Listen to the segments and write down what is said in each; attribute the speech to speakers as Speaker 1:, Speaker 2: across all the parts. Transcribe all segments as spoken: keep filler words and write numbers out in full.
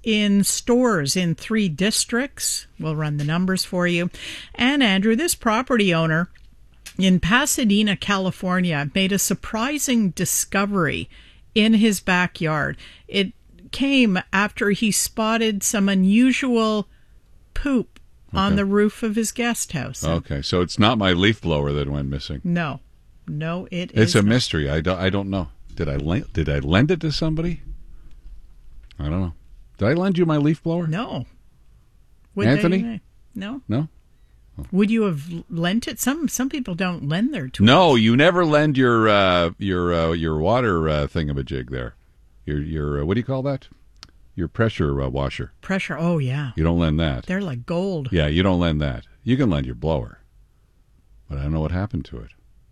Speaker 1: in stores in three districts. We'll run the numbers for you. And Andrew, this property owner in Pasadena, California, made a surprising discovery in his backyard. It came after he spotted some unusual poop okay. on the roof of his guest house.
Speaker 2: Okay, so it's not my leaf blower that went missing.
Speaker 1: No. No, it
Speaker 2: is. It's a
Speaker 1: not.
Speaker 2: mystery. I don't, I don't know. Did I lend, did I lend it to somebody? I don't know. Did I lend you my leaf blower?
Speaker 1: No. Would
Speaker 2: Anthony?
Speaker 1: They, no.
Speaker 2: No?
Speaker 1: Oh. Would you have lent it? Some some people don't lend their tools.
Speaker 2: No, you never lend your uh, your uh, your water uh, thingamajig there. Your your uh, what do you call that? Your pressure uh, washer.
Speaker 1: Pressure. Oh yeah.
Speaker 2: You don't lend that.
Speaker 1: They're like gold.
Speaker 2: Yeah, you don't lend that. You can lend your blower, but I don't know what happened to it.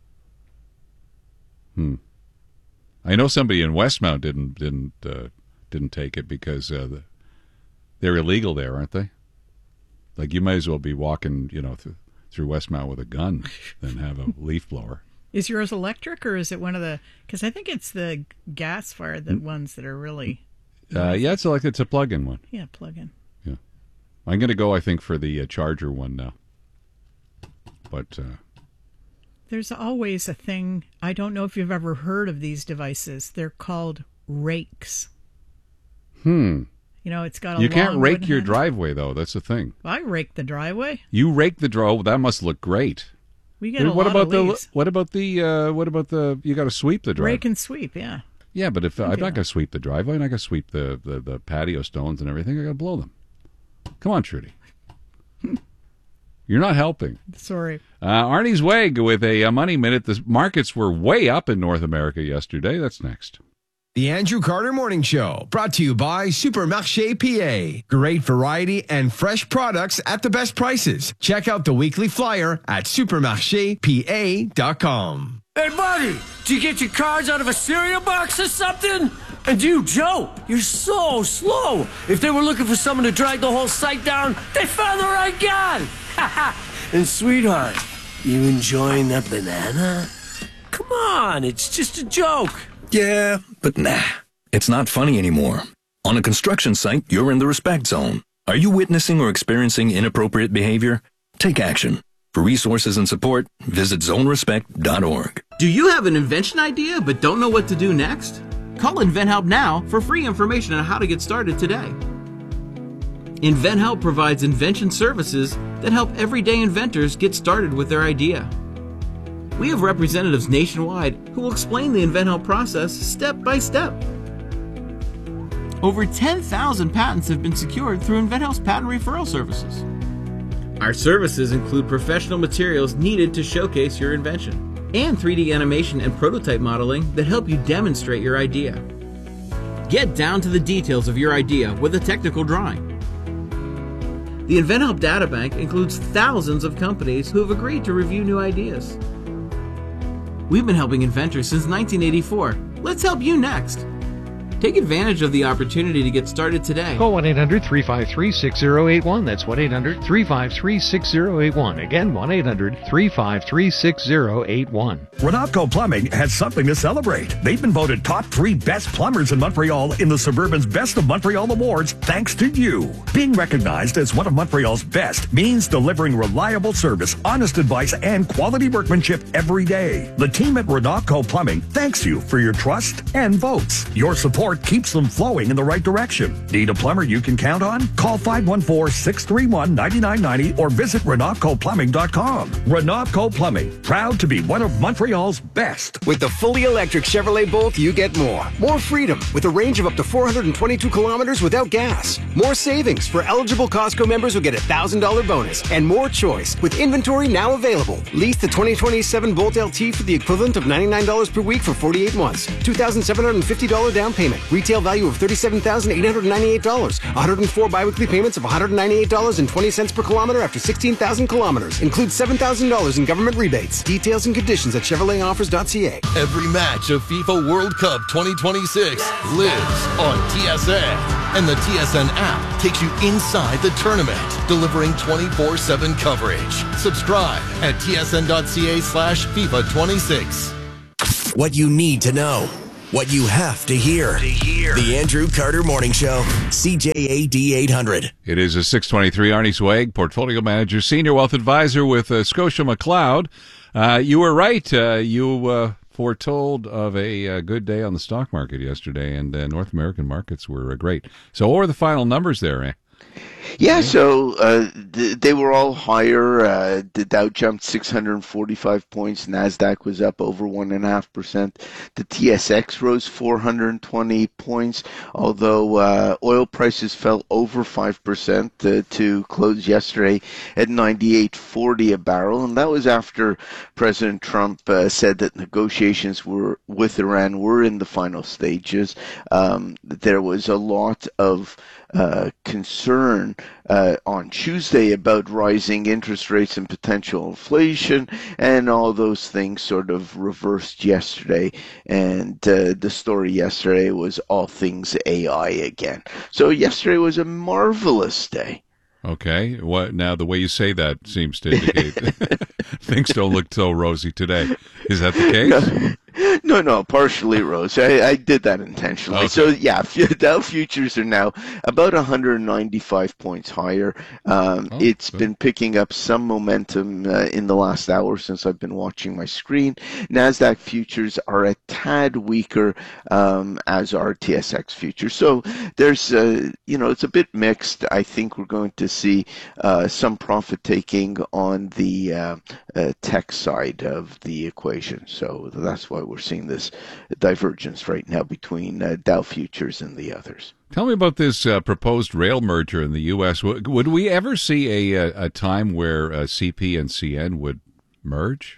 Speaker 2: Hmm. I know somebody in Westmount didn't didn't uh, didn't take it because uh, the, they're illegal there, aren't they? Like you might as well be walking, you know, th- through Westmount with a gun than have a leaf blower.
Speaker 1: Is yours electric or is it one of the? Because I think it's the gas fired the ones that are really.
Speaker 2: Uh, yeah, it's like it's a plug-in one.
Speaker 1: Yeah, plug-in.
Speaker 2: Yeah, I'm going to go. I think for the uh, charger one now. But uh,
Speaker 1: there's always a thing. I don't know if you've ever heard of these devices. They're called rakes.
Speaker 2: Hmm.
Speaker 1: You know, it's got a
Speaker 2: You can't
Speaker 1: long
Speaker 2: rake your
Speaker 1: handle.
Speaker 2: driveway, though. That's the thing.
Speaker 1: Well, I rake the driveway.
Speaker 2: You rake the driveway. That must look great.
Speaker 1: We get a
Speaker 2: what
Speaker 1: lot
Speaker 2: about
Speaker 1: of leaves.
Speaker 2: the what about the uh, what about the you got to sweep the driveway?
Speaker 1: Rake and sweep, yeah.
Speaker 2: Yeah, but if I'm
Speaker 1: Okay.
Speaker 2: not going to sweep the driveway and I got to sweep the, the, the patio stones and everything, I got to blow them. Come on, Trudy. You're not helping.
Speaker 1: Sorry.
Speaker 2: Uh, Arnie's Wag with a, a money minute. The markets were way up in North America yesterday. That's next.
Speaker 3: The Andrew Carter Morning Show, brought to you by Supermarché P A. Great variety and fresh products at the best prices. Check out the weekly flyer at supermarché p a dot com.
Speaker 4: Hey, buddy, did you get your cards out of a cereal box or something? And you, Joe, you're so slow. If they were looking for someone to drag the whole site down, they found the right guy. And, sweetheart, you enjoying that banana? Come on, it's just a joke.
Speaker 5: Yeah, but nah, it's not funny anymore. On a construction site, you're in the respect zone. Are you witnessing or experiencing inappropriate behavior? Take action. For resources and support, visit zone respect dot org.
Speaker 6: Do you have an invention idea but don't know what to do next? Call InventHelp now for free information on how to get started today. InventHelp provides invention services that help everyday inventors get started with their idea. We have representatives nationwide who will explain the InventHelp process step by step. Over ten thousand patents have been secured through InventHelp's patent referral services. Our services include professional materials needed to showcase your invention, and three D animation and prototype modeling that help you demonstrate your idea. Get down to the details of your idea with a technical drawing. The InventHelp Databank includes thousands of companies who have agreed to review new ideas. We've been helping inventors since nineteen eighty-four. Let's help you next. Take advantage of the opportunity to get started today.
Speaker 7: Call one eight hundred three five three six zero eight one. That's one eight hundred three five three six zero eight one. Again, one eight hundred three five three six zero eight one.
Speaker 8: Renatco Plumbing has something to celebrate. They've been voted top three best plumbers in Montreal in the Suburban's Best of Montreal Awards thanks to you. Being recognized as one of Montreal's best means delivering reliable service, honest advice, and quality workmanship every day. The team at Renatco Plumbing thanks you for your trust and votes. Your support keeps them flowing in the right direction. Need a plumber you can count on? Call five one four, six three one, nine nine nine zero or visit Renatco Plumbing dot com. Renatco Plumbing, proud to be one of Montreal's best.
Speaker 9: With the fully electric Chevrolet Bolt, you get more. More freedom with a range of up to four hundred twenty-two kilometers without gas. More savings for eligible Costco members who get a one thousand dollars bonus. And more choice with inventory now available. Lease the twenty twenty-seven Bolt L T for the equivalent of ninety-nine dollars per week for forty-eight months. two thousand seven hundred fifty dollars down payment. Retail value of thirty-seven thousand eight hundred ninety-eight dollars. one hundred four biweekly payments of one hundred ninety-eight dollars and twenty cents per kilometer after sixteen thousand kilometers. Includes seven thousand dollars in government rebates. Details and conditions at Chevrolet Offers dot c a.
Speaker 10: Every match of FIFA World Cup twenty twenty-six lives on T S N. And the T S N app takes you inside the tournament, delivering twenty-four seven coverage. Subscribe at T S N dot c a slash FIFA twenty-six.
Speaker 9: What you need to know.
Speaker 11: what you have to hear. To hear. The Andrew Carter Morning Show, C J A D eight hundred.
Speaker 2: It is a six twenty-three. Arnie Zweig, Portfolio Manager, Senior Wealth Advisor with uh, Scotia McLeod. Uh, you were right. Uh, you uh, foretold of a, a good day on the stock market yesterday, and uh, North American markets were uh, great. So what were the final numbers there, eh?
Speaker 12: Yeah, so uh, th- they were all higher. Uh, the Dow jumped six hundred forty-five points. NASDAQ was up over one point five percent. The T S X rose four hundred twenty points, although uh, oil prices fell over five percent uh, to close yesterday at ninety-eight forty a barrel. And that was after President Trump uh, said that negotiations were with Iran were in the final stages. Um, there was a lot of uh, concern Uh, on Tuesday about rising interest rates and potential inflation, and all those things sort of reversed yesterday. And uh, the story yesterday was all things A I again. So yesterday was a marvelous day.
Speaker 2: Okay. What now? The way you say that seems to indicate things don't look so rosy today. Is that the case?
Speaker 12: No. No, no, partially rose. I, I did that intentionally.
Speaker 2: Okay.
Speaker 12: So, yeah, Dow futures are now about one hundred ninety-five points higher. Um,
Speaker 2: Oh,
Speaker 12: it's
Speaker 2: good.
Speaker 12: been picking up some momentum uh, in the last hour since I've been watching my screen. NASDAQ futures are a tad weaker, um, as are T S X futures. So there's, uh, you know, it's a bit mixed. I think we're going to see uh, some profit taking on the uh, uh, tech side of the equation. So that's why we're seeing this divergence right now between uh, Dow futures and the others.
Speaker 2: Tell me about this uh, proposed rail merger in the U S. W- would we ever see a, a, a time where uh, C P and C N would merge?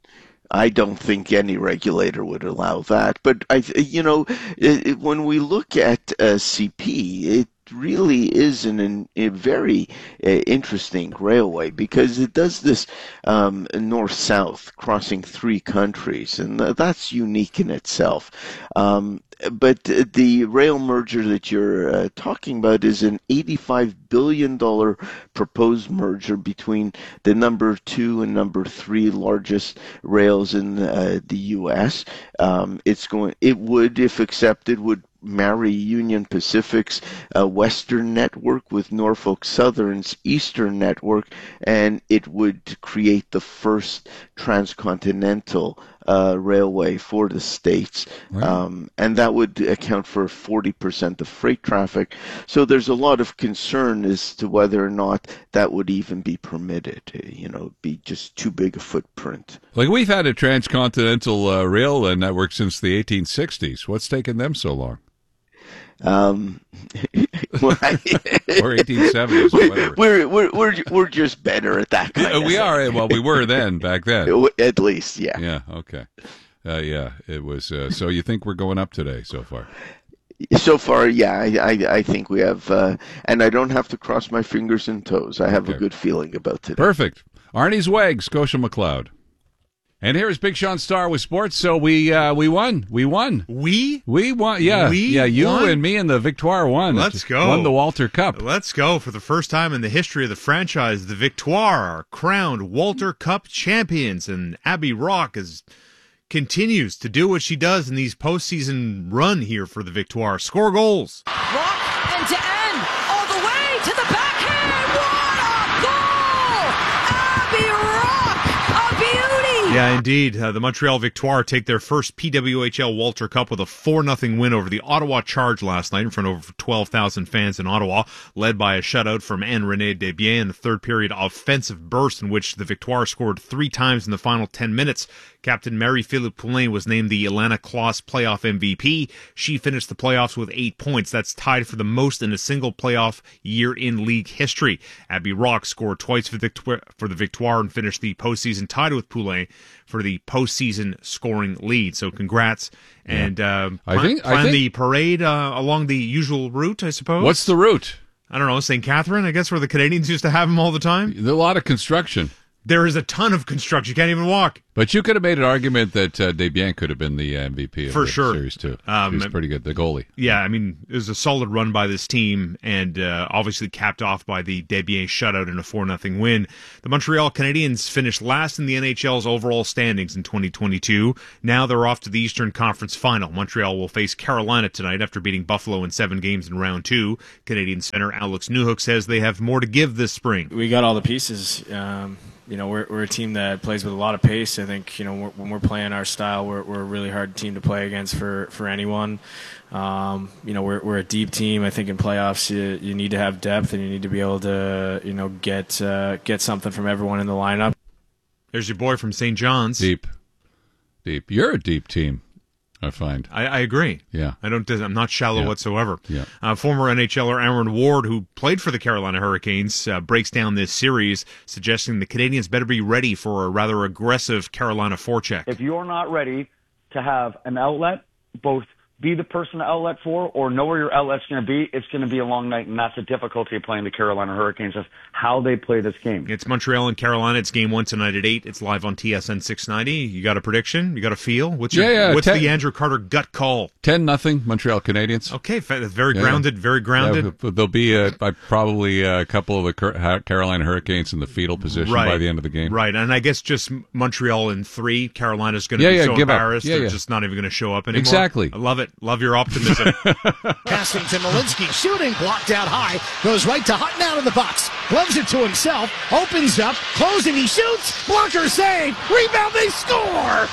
Speaker 12: I don't think any regulator would allow that. But, I, you know, it, it, when we look at uh, C P, it really is an, an, a very uh, interesting railway because it does this um, north-south crossing three countries, and that's unique in itself. Um, but the rail merger that you're uh, talking about is an eighty-five billion dollars proposed merger between the number two and number three largest rails in uh, the U S. Um, it's going. It would, if accepted, would marry Union Pacific's uh, Western network with Norfolk Southern's Eastern network, and it would create the first transcontinental uh, railway for the states.
Speaker 2: Right.
Speaker 12: Um, and that would account for forty percent of freight traffic. So there's a lot of concern as to whether or not that would even be permitted. You know, be just too big a footprint.
Speaker 2: Like, we've had a transcontinental uh, rail uh, network since the eighteen sixties. What's taken them so long?
Speaker 12: Um,
Speaker 2: or eighteen seventies, or whatever.
Speaker 12: We're, we're, we're, we're just better at that kind
Speaker 2: Yeah,
Speaker 12: of
Speaker 2: we
Speaker 12: thing.
Speaker 2: are. Well, we were then, back then.
Speaker 12: At least, yeah.
Speaker 2: Yeah, okay. Uh, yeah, it was. Uh, so you think we're going up today so far?
Speaker 12: So far, yeah, I, I, I think we have, uh, and I don't have to cross my fingers and toes. I have
Speaker 2: Okay.
Speaker 12: a good feeling about today.
Speaker 2: Perfect. Arnie Zweig, Scotia McLeod. And here's Big Sean Starr with sports. So we uh, we won. We won.
Speaker 13: We?
Speaker 2: We won. Yeah.
Speaker 13: We
Speaker 2: yeah, you
Speaker 13: won?
Speaker 2: and me and the Victoire won.
Speaker 13: Let's go.
Speaker 2: Won the Walter Cup.
Speaker 13: Let's go. For the first time in the history of the franchise, the Victoire are crowned Walter Cup champions, and Abby Rock is continues to do what she does in these postseason run here for the Victoire. Score goals.
Speaker 14: Rock end to end, all the way to the backhand. What a goal! Abby Rock, a beauty.
Speaker 13: Yeah, indeed. Uh, the Montreal Victoire take their first P W H L Walter Cup with a four nothing win over the Ottawa Charge last night in front of over twelve thousand fans in Ottawa, led by a shutout from Anne-Renée Desbiens in the third period offensive burst in which the Victoire scored three times in the final ten minutes. Captain Marie-Philippe Poulin was named the Ilana Kloss playoff M V P. She finished the playoffs with eight points. That's tied for the most in a single playoff year in league history. Abby Rock scored twice for the, for the Victoire and finished the postseason tied with Poulin for the postseason scoring lead. So congrats. And uh,
Speaker 2: I
Speaker 13: plan,
Speaker 2: think- I
Speaker 13: plan
Speaker 2: think-
Speaker 13: the parade uh, along the usual route, I suppose.
Speaker 2: What's the route?
Speaker 13: I don't know, Saint Catherine, I guess, where the Canadians used to have them all the time?
Speaker 2: A lot of construction.
Speaker 13: There is a ton of construction. You can't even walk.
Speaker 2: But you could have made an argument that uh, Desbiens could have been the M V P of
Speaker 13: For
Speaker 2: the
Speaker 13: sure.
Speaker 2: series, too.
Speaker 13: Um,
Speaker 2: he was pretty good, the goalie.
Speaker 13: Yeah, I mean, it was a solid run by this team, and uh, obviously capped off by the Desbiens shutout in a four nothing win. The Montreal Canadiens finished last in the N H L's overall standings in twenty twenty-two. Now they're off to the Eastern Conference Final. Montreal will face Carolina tonight after beating Buffalo in seven games in round two. Canadian center Alex Newhook says they have more to give this spring.
Speaker 15: We got all the pieces. Um, you know, we're, we're a team that plays with a lot of pace. I think, you know, we're, when we're playing our style, we're, we're a really hard team to play against for, for anyone. Um, you know, we're, we're a deep team. I think in playoffs, you, you need to have depth and you need to be able to, you know, get, uh, get something from everyone in the lineup.
Speaker 13: There's your boy from Saint John's.
Speaker 2: Deep. Deep. You're a deep team, I find.
Speaker 13: I, I agree.
Speaker 2: Yeah.
Speaker 13: I don't. I'm not shallow
Speaker 2: Yeah.
Speaker 13: whatsoever.
Speaker 2: Yeah.
Speaker 13: Uh, former NHLer Aaron Ward, who played for the Carolina Hurricanes, uh, breaks down this series, suggesting the Canadians better be ready for a rather aggressive Carolina forecheck.
Speaker 16: If you're not ready to have an outlet, both be the person to outlet for or know where your outlet's going to be, it's going to be a long night, and that's the difficulty of playing the Carolina Hurricanes, of how they play this game.
Speaker 13: It's Montreal and Carolina. It's game one tonight at eight. It's live on T S N six ninety. You got a prediction? You got a feel? What's your,
Speaker 2: Yeah, yeah,
Speaker 13: What's
Speaker 2: ten
Speaker 13: the Andrew Carter gut call?
Speaker 2: ten nothing Montreal Canadiens.
Speaker 13: Okay, fa- very
Speaker 2: Yeah.
Speaker 13: grounded, very grounded.
Speaker 2: Yeah, there'll be a, a- probably a couple of the Car- Carolina Hurricanes in the fetal position
Speaker 13: Right.
Speaker 2: by the end of the game.
Speaker 13: Right, and I guess just Montreal in three. Carolina's going to
Speaker 2: Yeah,
Speaker 13: be
Speaker 2: yeah,
Speaker 13: so
Speaker 2: give up.
Speaker 13: embarrassed
Speaker 2: Yeah,
Speaker 13: they're
Speaker 2: yeah.
Speaker 13: just not even going to show up anymore.
Speaker 2: Exactly.
Speaker 13: I love it. Love your optimism.
Speaker 17: Passing to Malinsky, shooting, blocked out high, goes right to Hutton out of the box, gloves it to himself, opens up, closing, he shoots, blocker save, rebound, they score!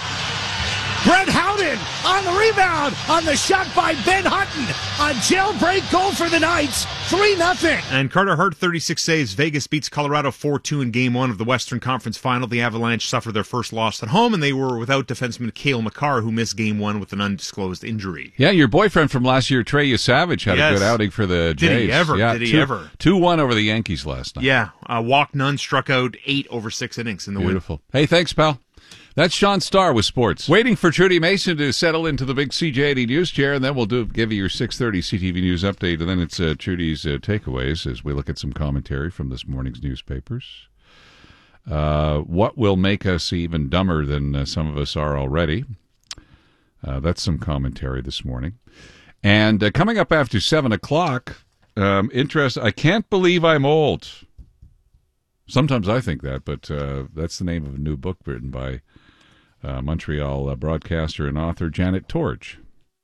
Speaker 17: Brett Howden on the rebound, on the shot by Ben Hutton, a jailbreak goal for the Knights, three nothing.
Speaker 13: And Carter Hart, thirty-six saves. Vegas beats Colorado four two in Game one of the Western Conference Final. The Avalanche suffered their first loss at home, and they were without defenseman Cale Makar, who missed Game one with an undisclosed injury.
Speaker 2: Yeah, your boyfriend from last year, Trey Savage, had
Speaker 13: Yes.
Speaker 2: a good outing for the Jays.
Speaker 13: Did he ever?
Speaker 2: Yeah,
Speaker 13: Did he
Speaker 2: two,
Speaker 13: ever?
Speaker 2: two one over the Yankees last night.
Speaker 13: Yeah, uh, walked none, struck out eight over six innings in the
Speaker 2: Beautiful. Hey, thanks, pal. That's Sean Starr with sports. Waiting for Trudy Mason to settle into the big C J eighty news chair, and then we'll do give you your six thirty C T V News update, and then it's uh, Trudy's uh, takeaways as we look at some commentary from this morning's newspapers. Uh, what will make us even dumber than uh, some of us are already? Uh, that's some commentary this morning. And uh, coming up after seven o'clock, um, interest, I can't believe I'm old. Sometimes I think that, but uh, that's the name of a new book written by uh, Montreal uh, broadcaster and author Janet Torge.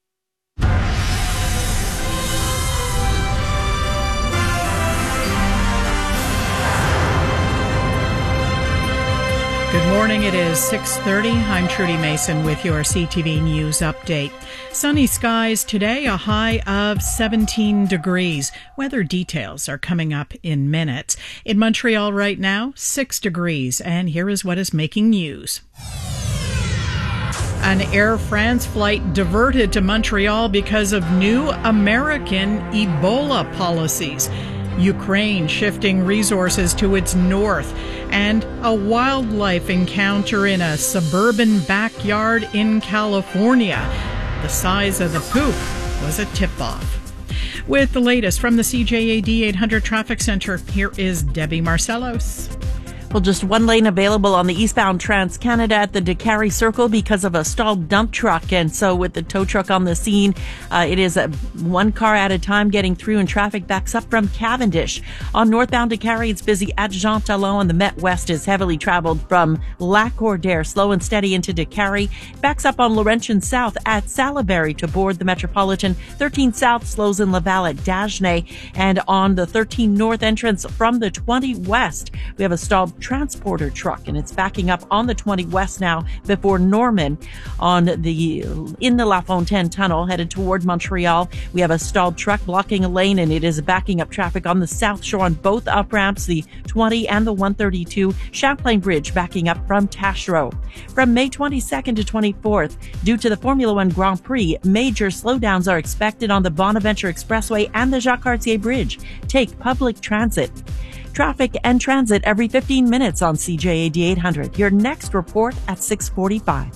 Speaker 1: Good morning. It is six thirty. I'm Trudy Mason with your C T V News update. Sunny skies today, a high of seventeen degrees. Weather details are coming up in minutes. In Montreal right now, six degrees. And here is what is making news. An Air France flight diverted to Montreal because of new American Ebola policies. Ukraine shifting resources to its north, and a wildlife encounter in a suburban backyard in California. The size of the poop was a tip-off. With the latest from the C J A D eight hundred Traffic Center, here is Debbie Marcellos.
Speaker 18: Well, just one lane available on the eastbound Trans-Canada at the DeCarry Circle because of a stalled dump truck. And so with the tow truck on the scene, uh, it is a one car at a time getting through, and traffic backs up from Cavendish. On northbound DeCarry, it's busy at Jean Talon, and the Met West is heavily traveled from Lac-Cordaire, slow and steady into DeCarry. Backs up on Laurentian South at Salaberry to board the Metropolitan. thirteen South slows in Laval at Dagenais. And on the thirteen North entrance from the twenty West, we have a stalled transporter truck, and it's backing up on the twenty West now before Norman. On the in the La Fontaine Tunnel headed toward Montreal, we have a stalled truck blocking a lane, and it is backing up traffic on the South Shore on both up ramps, the twenty and the one thirty-two. Champlain Bridge backing up from Taschereau. From May twenty-second to twenty-fourth, due to the Formula One Grand Prix, major slowdowns are expected on the Bonaventure Expressway and the Jacques Cartier Bridge. Take public transit. Traffic and transit every fifteen minutes on C J A D eight hundred. Your next report at six forty-five.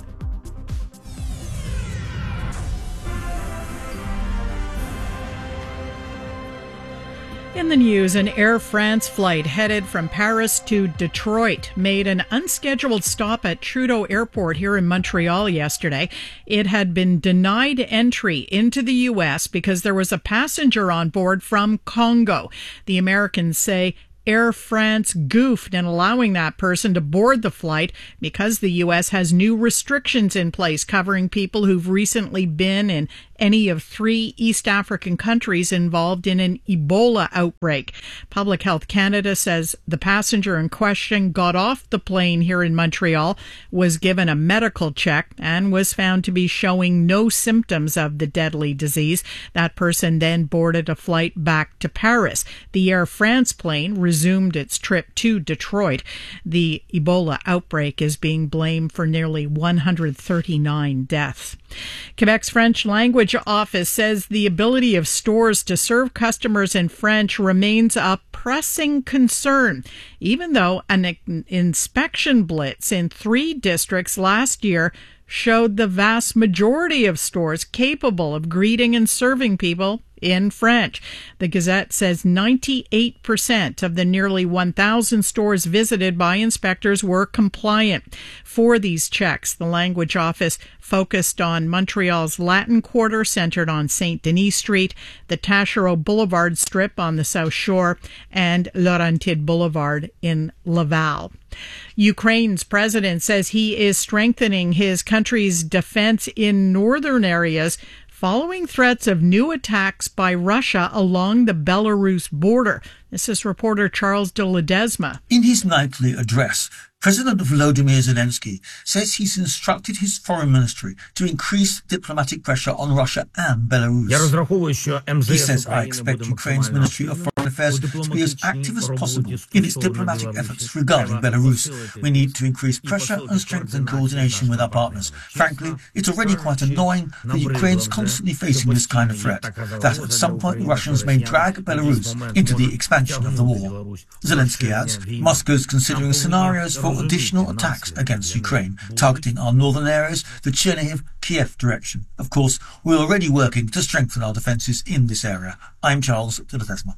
Speaker 1: In the news, an Air France flight headed from Paris to Detroit made an unscheduled stop at Trudeau Airport here in Montreal yesterday. It had been denied entry into the U S because there was a passenger on board from Congo. The Americans say Air France goofed in allowing that person to board the flight because the U S has new restrictions in place covering people who've recently been in any of three East African countries involved in an Ebola outbreak. Public Health Canada says the passenger in question got off the plane here in Montreal, was given a medical check, and was found to be showing no symptoms of the deadly disease. That person then boarded a flight back to Paris. The Air France plane resumed its trip to Detroit. The Ebola outbreak is being blamed for nearly one hundred thirty-nine deaths. Quebec's French language office says the ability of stores to serve customers in French remains a pressing concern, even though an inspection blitz in three districts last year showed the vast majority of stores capable of greeting and serving people in French. The Gazette says ninety-eight percent of the nearly one thousand stores visited by inspectors were compliant. For these checks, the language office focused on Montreal's Latin Quarter, centered on Saint Denis Street, the Taschereau Boulevard strip on the South Shore, and Laurentide Boulevard in Laval. Ukraine's president says he is strengthening his country's defense in northern areas following threats of new attacks by Russia along the Belarus border. This is reporter Charles de Ledesma.
Speaker 19: In his nightly address, President Volodymyr Zelensky says he's instructed his foreign ministry to increase diplomatic pressure on Russia and Belarus. He says, I expect Ukraine's Ministry of Foreign Affairs to be as active as possible in its diplomatic efforts regarding Belarus. We need to increase pressure and strengthen coordination with our partners. Frankly, it's already quite annoying that Ukraine's constantly facing this kind of threat, that at some point Russians may drag Belarus into the expansion of the war. Zelensky adds, Moscow is considering scenarios for additional attacks against Ukraine, targeting our northern areas, the Chernihiv-Kiev direction. Of course, we're already working to strengthen our defences in this area. I'm Charles de Ledesma.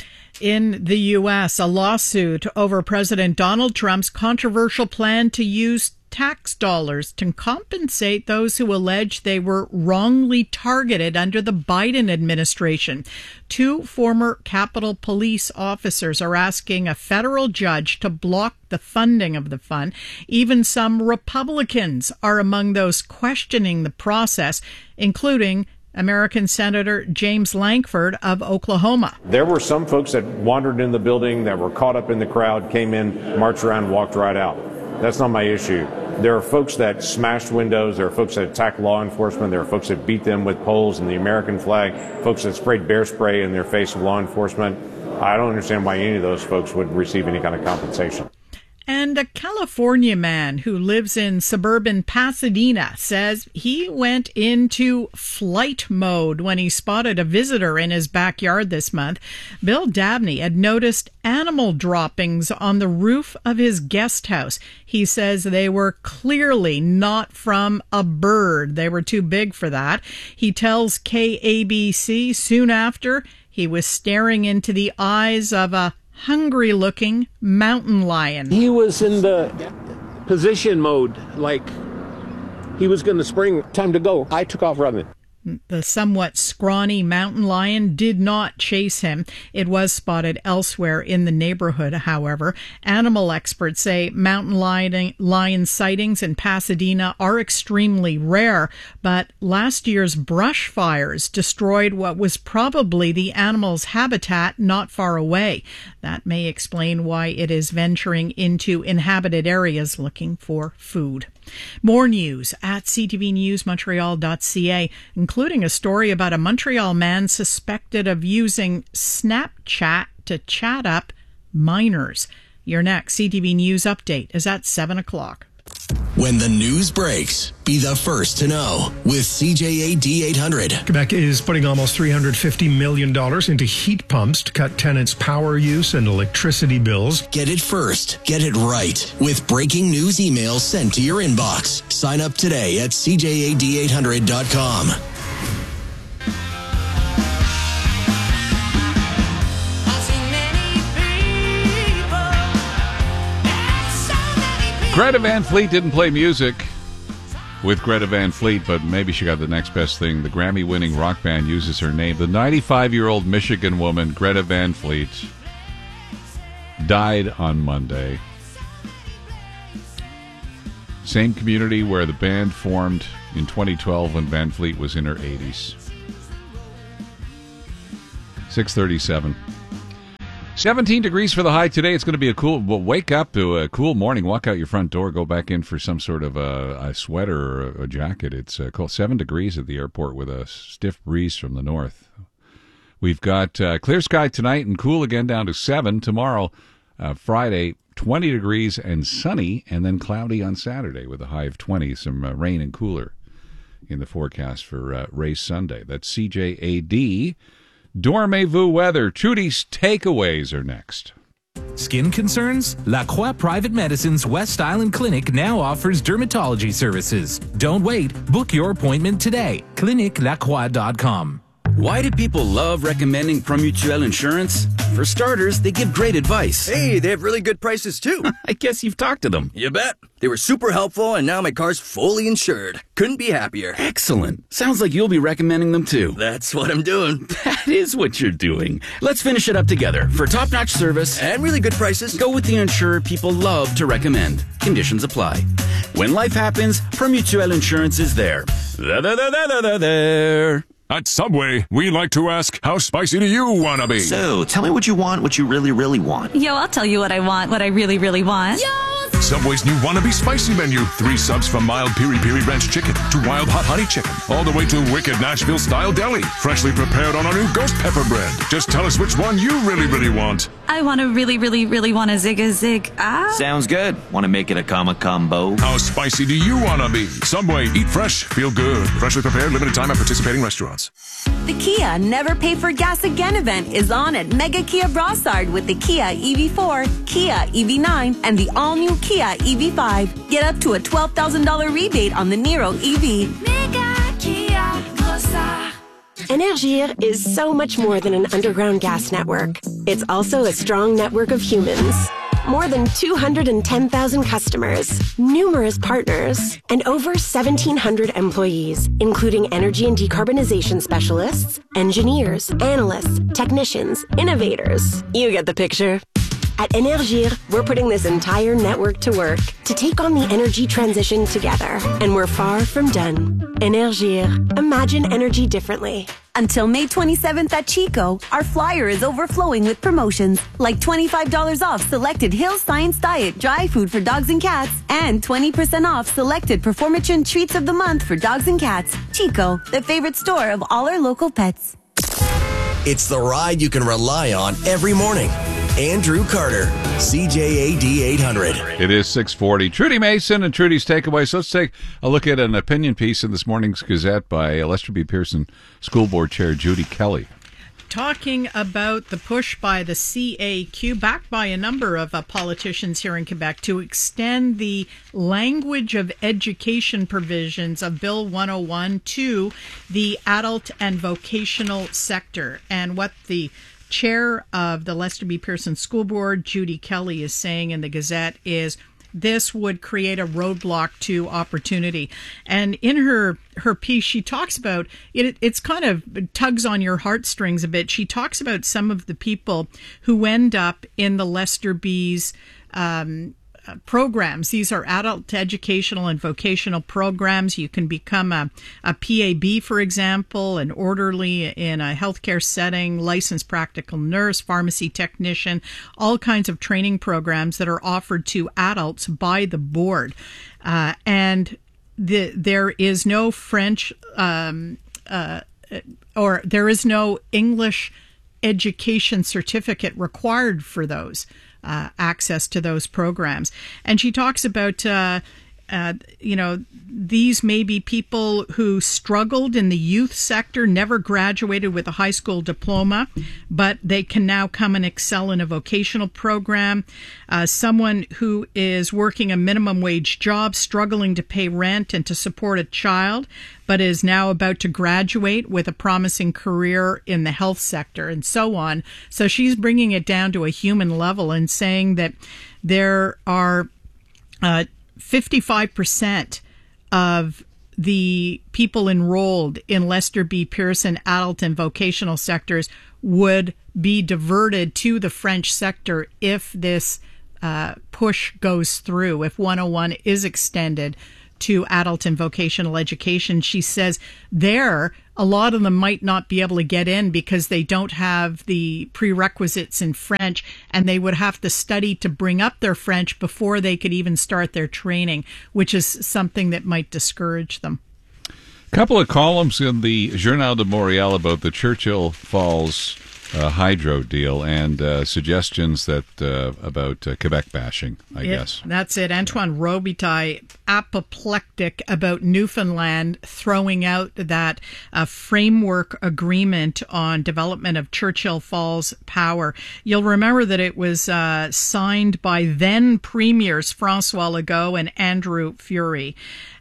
Speaker 1: In the U S, a lawsuit over President Donald Trump's controversial plan to use tax dollars to compensate those who allege they were wrongly targeted under the Biden administration. Two former Capitol Police officers are asking a federal judge to block the funding of the fund. Even some Republicans are among those questioning the process, including American Senator James Lankford of Oklahoma.
Speaker 20: There were some folks that wandered in the building, that were caught up in the crowd, came in, marched around, walked right out. That's not my issue. There are folks that smashed windows. There are folks that attacked law enforcement. There are folks that beat them with poles and the American flag, folks that sprayed bear spray in their face of law enforcement. I don't understand why any of those folks would receive any kind of compensation.
Speaker 1: And a California man who lives in suburban Pasadena says he went into flight mode when he spotted a visitor in his backyard this month. Bill Dabney had noticed animal droppings on the roof of his guest house. He says they were clearly not from a bird. They were too big for that. He tells K A B C soon after he was staring into the eyes of a hungry-looking mountain lion.
Speaker 21: He was in the position mode, like he was going to spring. Time to go. I took off running.
Speaker 1: The somewhat scrawny mountain lion did not chase him. It was spotted elsewhere in the neighborhood, however. Animal experts say mountain lion, lion sightings in Pasadena are extremely rare, but last year's brush fires destroyed what was probably the animal's habitat not far away. That may explain why it is venturing into inhabited areas looking for food. More news at c t v news montreal dot c a, including a story about a Montreal man suspected of using Snapchat to chat up minors. Your next C T V News update is at seven o'clock.
Speaker 11: When the news breaks, be the first to know with C J A D eight hundred.
Speaker 22: Quebec is putting almost three hundred fifty million dollars into heat pumps to cut tenants' power use and electricity bills.
Speaker 11: Get it first. Get it right. With breaking news emails sent to your inbox. Sign up today at c j a d eight hundred dot com.
Speaker 23: I see
Speaker 2: Greta Van Fleet didn't play music with Greta Van Fleet, but maybe she got the next best thing. The Grammy-winning rock band uses her name. The ninety-five-year-old Michigan woman, Greta Van Fleet, died on Monday. Same community where the band formed in twenty twelve when Van Fleet was in her eighties. six thirty-seven. seventeen degrees for the high today. It's going to be a cool, well, wake up to a cool morning, walk out your front door, go back in for some sort of a, a sweater or a jacket. It's uh, cold. Seven degrees at the airport with a stiff breeze from the north. We've got uh, clear sky tonight and cool again down to seven. Tomorrow, uh, Friday, twenty degrees and sunny, and then cloudy on Saturday with a high of twenty. Some uh, rain and cooler in the forecast for uh, race Sunday. That's C J A D. Dormez-vous weather. Trudy's takeaways are next.
Speaker 3: Skin concerns? La Croix Private Medicine's West Island Clinic now offers dermatology services. Don't wait. Book your appointment today. clinic la croix dot com.
Speaker 4: Why do people love recommending Promutuel Insurance? For starters, they give great advice.
Speaker 23: Hey, they have really good prices too.
Speaker 4: I guess you've talked to them.
Speaker 23: You bet. They were super helpful, and now my car's fully insured. Couldn't be happier.
Speaker 4: Excellent. Sounds like you'll be recommending them too.
Speaker 23: That's what I'm doing.
Speaker 4: That is what you're doing. Let's finish it up together. For top-notch service
Speaker 23: and really good prices,
Speaker 4: go with the insurer people love to recommend. Conditions apply. When life happens, Promutuel Insurance is there. There, there, there, there, there, there.
Speaker 24: At Subway, we like to ask, how spicy do you want to be?
Speaker 25: So, tell me what you want, what you really, really want.
Speaker 26: Yo, I'll tell you what I want, what I really, really want. Yo!
Speaker 24: Subway's new Wannabe Spicy menu. Three subs from mild Piri Piri Ranch Chicken to wild hot honey chicken. All the way to wicked Nashville-style deli. Freshly prepared on our new ghost pepper bread. Just tell us which one you really, really want.
Speaker 26: I want to really, really, really want a zig a zig. Ah.
Speaker 25: Sounds good. Want to make it a comma combo?
Speaker 24: How spicy do you want to be? Subway, eat fresh, feel good. Freshly prepared, limited time at participating restaurants.
Speaker 27: The Kia Never Pay for Gas Again event is on at Mega Kia Brossard with the Kia E V four, Kia E V nine, and the all-new Kia E V five. Get up to a twelve thousand dollars rebate on the Niro E V. Mega Kia Brossard.
Speaker 28: Énergir is so much more than an underground gas network. It's also a strong network of humans. More than two hundred ten thousand customers, numerous partners, and over seventeen hundred employees, including energy and decarbonization specialists, engineers, analysts, technicians, innovators. You get the picture. At Énergir, we're putting this entire network to work to take on the energy transition together. And we're far from done. Énergir. Imagine energy differently.
Speaker 27: Until May twenty-seventh at Chico, our flyer is overflowing with promotions like twenty-five dollars off selected Hill Science Diet dry food for dogs and cats and twenty percent off selected Performatrin treats of the month for dogs and cats. Chico, the favorite store of all our local pets.
Speaker 11: It's the ride you can rely on every morning. Andrew Carter, C J A D eight hundred.
Speaker 2: It is six forty. Trudy Mason and Trudy's Takeaway. So let's take a look at an opinion piece in this morning's Gazette by Lester B. Pearson School Board Chair Judy Kelly.
Speaker 1: Talking about the push by the C A Q, backed by a number of uh, politicians here in Quebec, to extend the language of education provisions of Bill one oh one to the adult and vocational sector. And what the chair of the Lester B. Pearson School Board, Judy Kelly, is saying in the Gazette is this would create a roadblock to opportunity. And in her her piece, she talks about it. It's kind of it tugs on your heartstrings a bit. She talks about some of the people who end up in the Lester B's um, programs. These are adult educational and vocational programs. You can become a, a P A B, for example, an orderly in a healthcare setting, licensed practical nurse, pharmacy technician, all kinds of training programs that are offered to adults by the board. Uh, and the, there is no French um, uh, or there is no English education certificate required for those. Uh, access to those programs. And she talks about, uh, uh, you know, these may be people who struggled in the youth sector, never graduated with a high school diploma, but they can now come and excel in a vocational program. Uh, someone who is working a minimum wage job, struggling to pay rent and to support a child, but is now about to graduate with a promising career in the health sector, and so on. So she's bringing it down to a human level and saying that there are uh, fifty-five percent of the people enrolled in Lester B. Pearson adult and vocational sectors would be diverted to the French sector if this uh, push goes through, if one oh one is extended to adult and vocational education. She says there, a lot of them might not be able to get in because they don't have the prerequisites in French, and they would have to study to bring up their French before they could even start their training, which is something that might discourage them.
Speaker 2: A couple of columns in the Journal de Montréal about the Churchill Falls uh, hydro deal and uh, suggestions that uh, about uh, Quebec bashing, I
Speaker 1: It-
Speaker 2: guess.
Speaker 1: That's it. Antoine Robitaille, apoplectic about Newfoundland, throwing out that uh, framework agreement on development of Churchill Falls Power. You'll remember that it was uh, signed by then premiers François Legault and Andrew Furey.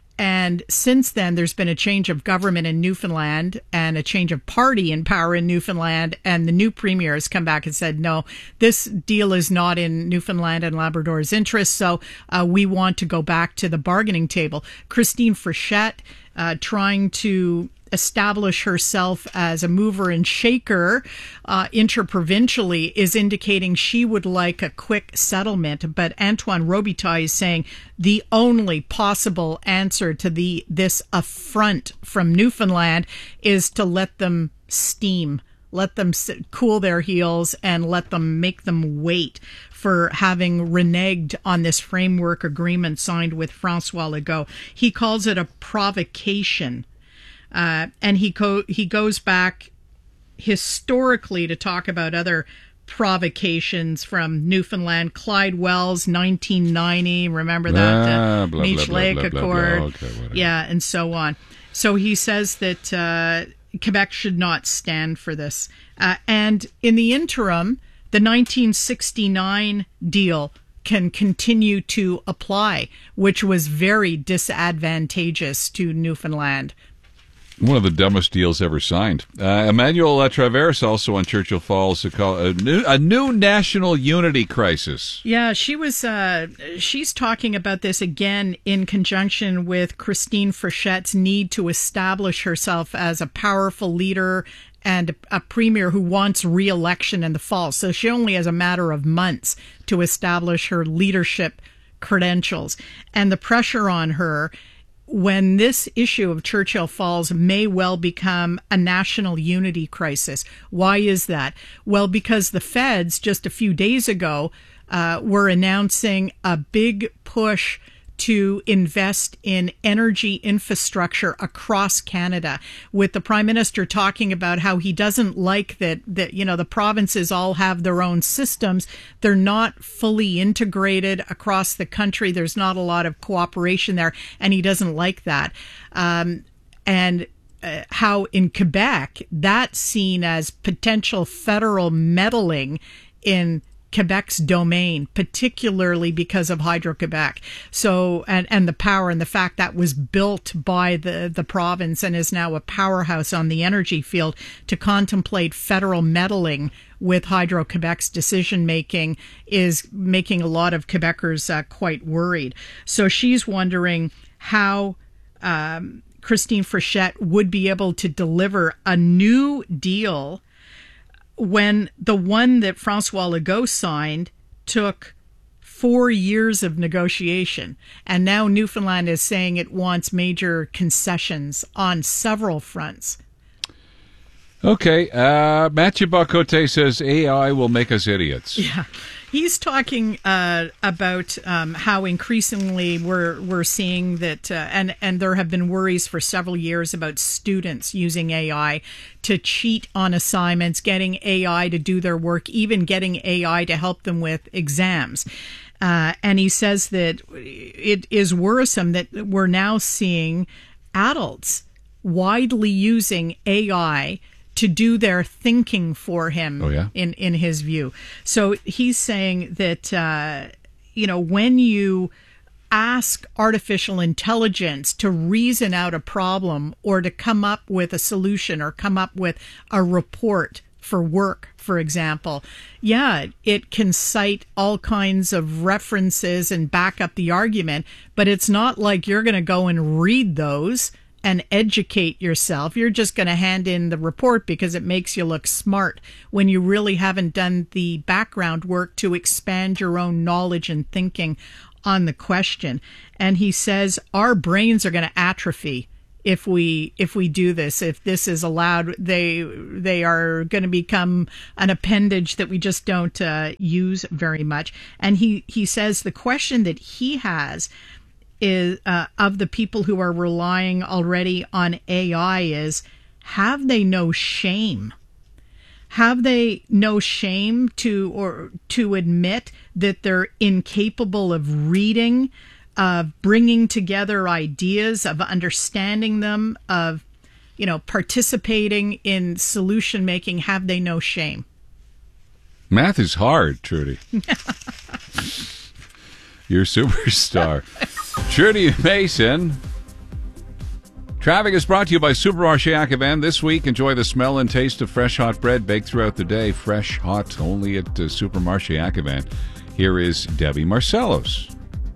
Speaker 1: And since then, there's been a change of government in Newfoundland and a change of party in power in Newfoundland. And the new premier has come back and said, no, this deal is not in Newfoundland and Labrador's interest. So uh, we want to go back to the bargaining table. Christine Frechette uh, trying to establish herself as a mover and shaker uh, interprovincially is indicating she would like a quick settlement. But Antoine Robitaille is saying the only possible answer to the this affront from Newfoundland is to let them steam, let them sit, cool their heels, and let them make them wait for having reneged on this framework agreement signed with François Legault. He calls it a provocation. Uh, and he co- he goes back historically to talk about other provocations from Newfoundland. Clyde Wells, nineteen ninety. Remember that?
Speaker 2: Ah,
Speaker 1: uh,
Speaker 2: blah,
Speaker 1: Meech
Speaker 2: blah,
Speaker 1: Lake
Speaker 2: blah, blah,
Speaker 1: Accord.
Speaker 2: blah. Okay, whatever.
Speaker 1: Yeah, and so on. So he says that uh, Quebec should not stand for this. Uh, and in the interim, the nineteen sixty-nine deal can continue to apply, which was very disadvantageous to Newfoundland.
Speaker 2: One of the dumbest deals ever signed. Uh, Emmanuel Latraverse, also on Churchill Falls, to call a new, a new national unity crisis.
Speaker 1: Yeah, she was. Uh, she's talking about this again in conjunction with Christine Frechette's need to establish herself as a powerful leader and a premier who wants re-election in the fall. So she only has a matter of months to establish her leadership credentials, and the pressure on her when this issue of Churchill Falls may well become a national unity crisis. Why is that? Well, because the feds just a few days ago uh, were announcing a big push to invest in energy infrastructure across Canada, with the Prime Minister talking about how he doesn't like that, that, you know, the provinces all have their own systems. They're not fully integrated across the country. There's not a lot of cooperation there, and he doesn't like that. Um, and uh, how in Quebec, that's seen as potential federal meddling in Quebec's domain, particularly because of Hydro-Quebec. So, and, and the power and the fact that was built by the, the province and is now a powerhouse on the energy field, to contemplate federal meddling with Hydro-Quebec's decision-making is making a lot of Quebecers uh, quite worried. So she's wondering how um, Christine Frechette would be able to deliver a new deal when the one that François Legault signed took four years of negotiation. And now Newfoundland is saying it wants major concessions on several fronts.
Speaker 2: Okay, uh, Mathieu Bocoté says A I will make us idiots.
Speaker 1: Yeah. He's talking uh, about um, how increasingly we're we're seeing that, uh, and and there have been worries for several years about students using A I to cheat on assignments, getting A I to do their work, even getting A I to help them with exams. Uh, and he says that it is worrisome that we're now seeing adults widely using A I to do their thinking for him.
Speaker 2: Oh, yeah?
Speaker 1: in, in his view. So he's saying that, uh, you know, when you ask artificial intelligence to reason out a problem or to come up with a solution or come up with a report for work, for example. Yeah, it can cite all kinds of references and back up the argument, but it's not like you're going to go and read those and educate yourself. You're just going to hand in the report because it makes you look smart when you really haven't done the background work to expand your own knowledge and thinking on the question. And he says our brains are going to atrophy if we if we do this. If this is allowed, they they are going to become an appendage that we just don't uh, use very much. And he he says the question that he has is uh, of the people who are relying already on A I is, have they no shame? Have they no shame to or to admit that they're incapable of reading, of bringing together ideas, of understanding them, of, you know, participating in solution making? Have they no shame?
Speaker 2: Math is hard, Trudy. You're a superstar. Trudy Mason. Traffic is brought to you by Supermarché Acavin. This week, enjoy the smell and taste of fresh hot bread baked throughout the day. Fresh, hot, only at uh, Supermarché Acavin. Here is Debbie Marcellos.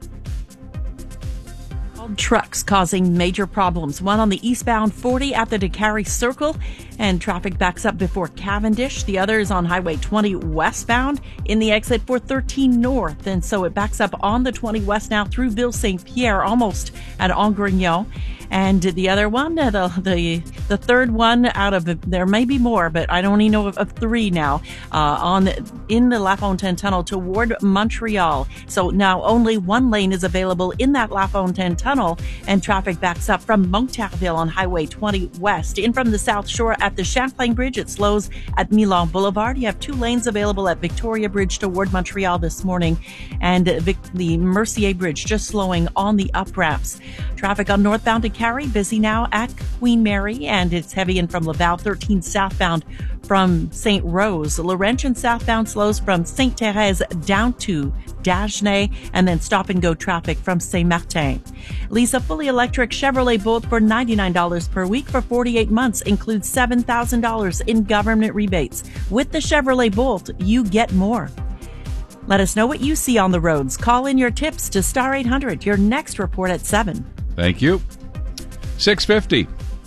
Speaker 18: Trucks causing major problems. One on the eastbound forty at the DeCarry Circle, and traffic backs up before Cavendish. The other is on Highway twenty westbound in the exit for thirteen north, and so it backs up on the twenty west now through Ville Saint Pierre, almost at Angrignon. And the other one, the the the third one out of the, there may be more, but I only know of, of three now, uh, on in the La Fontaine Tunnel toward Montreal. So now only one lane is available in that La Fontaine Tunnel, and traffic backs up from Monctarville on Highway twenty west. In from the South Shore at the Champlain Bridge, it slows at Milan Boulevard. You have two lanes available at Victoria Bridge toward Montreal this morning, and Vic, the Mercier Bridge just slowing on the up ramps. Traffic on northbound to Carrie, busy now at Queen Mary, and it's heavy in from Laval thirteen southbound from Saint Rose. Laurentian southbound slows from Sainte Thérèse down to Dagenais, and then stop and go traffic from Saint Martin. Lease a fully electric Chevrolet Bolt for ninety-nine dollars per week for forty-eight months. Includes seven thousand dollars in government rebates. With the Chevrolet Bolt, you get more. Let us know what you see on the roads. Call in your tips to Star eight hundred. Your next report at seven.
Speaker 2: Thank you. six fifty.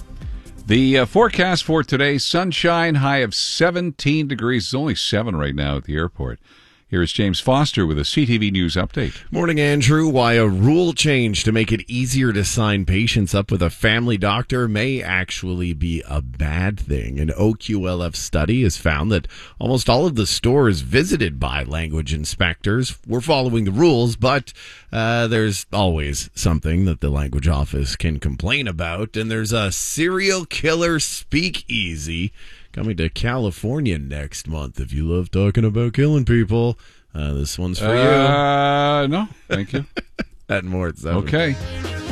Speaker 2: The uh, forecast for today, sunshine, high of seventeen degrees. It's only seven right now at the airport. Here's James Foster with a C T V News update.
Speaker 5: Morning, Andrew. Why a rule change to make it easier to sign patients up with a family doctor may actually be a bad thing. An O Q L F study has found that almost all of the stores visited by language inspectors were following the rules, but uh, there's always something that the language office can complain about, and there's a serial killer speakeasy coming to California next month. If you love talking about killing people, uh, this one's for
Speaker 2: uh,
Speaker 5: you.
Speaker 2: Uh, no, thank you.
Speaker 5: That and more at seven.
Speaker 2: Okay.